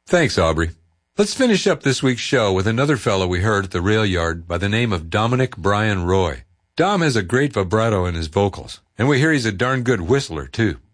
Thanks, Aubrey. Let's finish up this week's show with another fellow we heard at the rail yard by the name of Dominic Brian Roy. Dom has a great vibrato in his vocals, and we hear he's a darn good whistler, too.